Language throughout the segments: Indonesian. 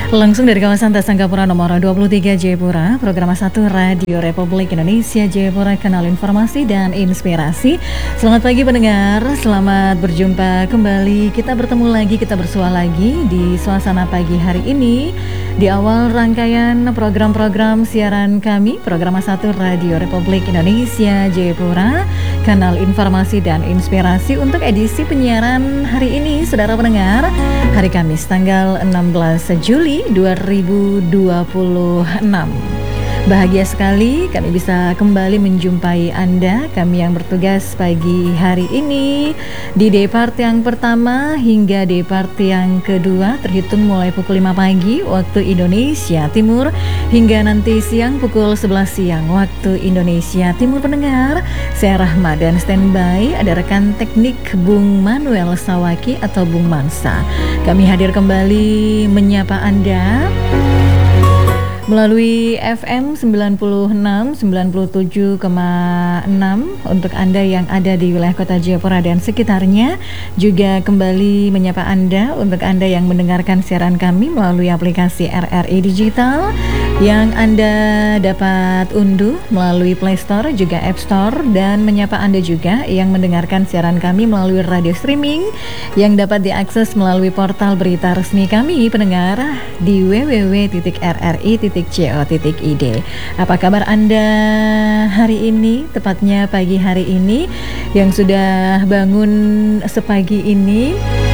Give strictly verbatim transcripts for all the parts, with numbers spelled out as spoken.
Langsung dari kawasan Tasangkapura nomor dua puluh tiga Jayapura, program satu Radio Republik Indonesia Jayapura, kanal informasi dan inspirasi. Selamat pagi pendengar, selamat berjumpa kembali. Kita bertemu lagi, kita bersua lagi di suasana pagi hari ini. Di awal rangkaian program-program siaran kami, program satu Radio Republik Indonesia Jayapura, kanal informasi dan inspirasi untuk edisi penyiaran hari ini, saudara pendengar, hari Kamis tanggal enam belas Juli dua ribu dua puluh enam. Bahagia sekali kami bisa kembali menjumpai Anda, kami yang bertugas pagi hari ini di day part yang pertama hingga day part yang kedua, terhitung mulai pukul lima pagi waktu Indonesia Timur hingga nanti siang pukul sebelas siang waktu Indonesia Timur. Pendengar, saya Rahma dan standby ada rekan teknik Bung Manuel Sawaki atau Bung Mansa. Kami hadir kembali menyapa Anda melalui F M sembilan puluh enam sembilan puluh tujuh koma enam untuk Anda yang ada di wilayah kota Jayapura dan sekitarnya. Juga kembali menyapa Anda untuk Anda yang mendengarkan siaran kami melalui aplikasi R R I Digital yang Anda dapat unduh melalui Play Store juga App Store, dan menyapa Anda juga yang mendengarkan siaran kami melalui radio streaming yang dapat diakses melalui portal berita resmi kami pendengar di w w w titik r r i titik co titik i d. Apa kabar Anda hari ini, tepatnya pagi hari ini, yang sudah bangun sepagi ini?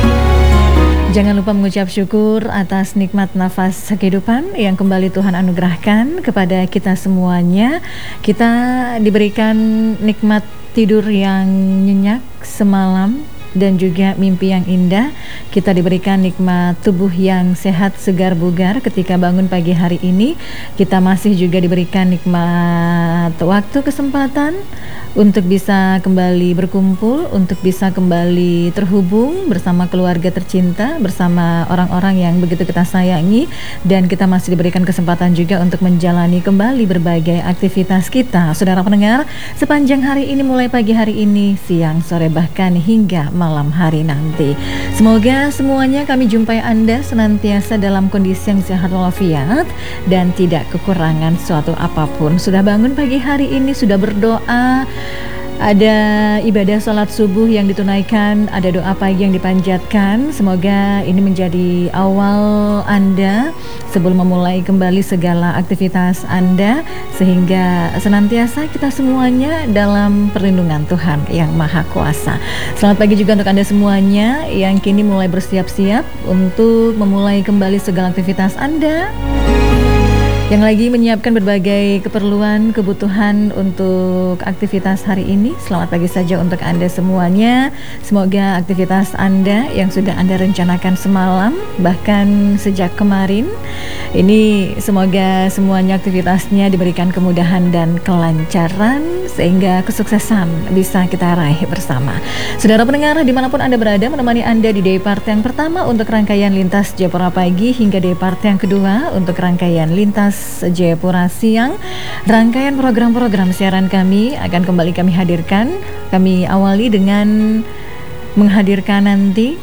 Jangan lupa mengucap syukur atas nikmat nafas kehidupan yang kembali Tuhan anugerahkan kepada kita semuanya. Kita diberikan nikmat tidur yang nyenyak semalam dan juga mimpi yang indah. Kita diberikan nikmat tubuh yang sehat, segar, bugar ketika bangun pagi hari ini. Kita masih juga diberikan nikmat waktu, kesempatan untuk bisa kembali berkumpul, untuk bisa kembali terhubung bersama keluarga tercinta, bersama orang-orang yang begitu kita sayangi, dan kita masih diberikan kesempatan juga untuk menjalani kembali berbagai aktivitas kita, saudara pendengar, sepanjang hari ini, mulai pagi hari ini, siang, sore, bahkan hingga malam hari nanti. Semoga semuanya kami jumpai Anda senantiasa dalam kondisi yang sehat walafiat dan tidak kekurangan suatu apapun. Sudah bangun pagi hari ini, sudah berdoa, ada ibadah sholat subuh yang ditunaikan, ada doa pagi yang dipanjatkan. Semoga ini menjadi awal Anda sebelum memulai kembali segala aktivitas Anda, sehingga senantiasa kita semuanya dalam perlindungan Tuhan yang Maha Kuasa. Selamat pagi juga untuk Anda semuanya yang kini mulai bersiap-siap untuk memulai kembali segala aktivitas Anda, yang lagi menyiapkan berbagai keperluan, kebutuhan untuk aktivitas hari ini. Selamat pagi saja untuk Anda semuanya. Semoga aktivitas Anda yang sudah Anda rencanakan semalam, bahkan sejak kemarin, ini semoga semuanya aktivitasnya diberikan kemudahan dan kelancaran, sehingga kesuksesan bisa kita raih bersama. Saudara pendengar, dimanapun Anda berada, menemani Anda di day part yang pertama untuk rangkaian Lintas Jayapura Pagi hingga day part yang kedua untuk rangkaian Lintas Jayapura Siang. Rangkaian program-program siaran kami akan kembali kami hadirkan. Kami awali dengan menghadirkan nanti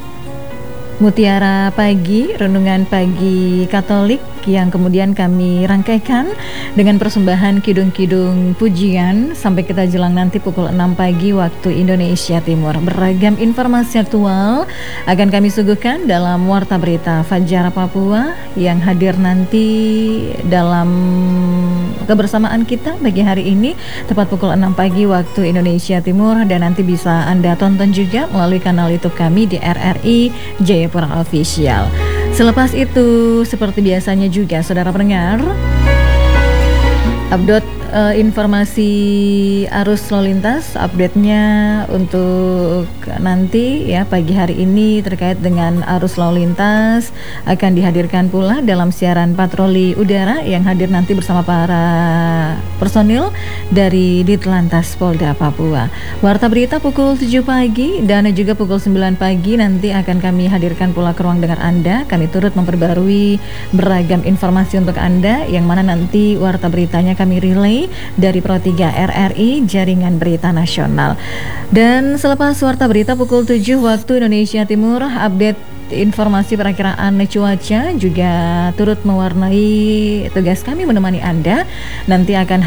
Mutiara Pagi, Renungan Pagi Katolik, yang kemudian kami rangkaikan dengan persembahan kidung-kidung pujian sampai kita jelang nanti pukul enam pagi waktu Indonesia Timur. Beragam informasi aktual akan kami suguhkan dalam Warta Berita Fajar Papua yang hadir nanti dalam kebersamaan kita pagi hari ini tepat pukul enam pagi waktu Indonesia Timur, dan nanti bisa Anda tonton juga melalui kanal YouTube kami di R R I Jayapura Official. Selepas itu, seperti biasanya juga, saudara pendengar, update uh, informasi arus lalu lintas, update-nya untuk nanti ya pagi hari ini terkait dengan arus lalu lintas akan dihadirkan pula dalam siaran patroli udara yang hadir nanti bersama para personil dari Ditlantas Polda Papua. Warta berita pukul tujuh pagi dan juga pukul sembilan pagi nanti akan kami hadirkan pula ke ruang dengar Anda. Kami turut memperbarui beragam informasi untuk Anda, yang mana nanti warta beritanya kami relay dari Pro tiga R R I, Jaringan Berita Nasional. Dan selepas warta berita pukul tujuh waktu Indonesia Timur, update informasi perakiraan cuaca juga turut mewarnai tugas kami menemani Anda. Nanti akan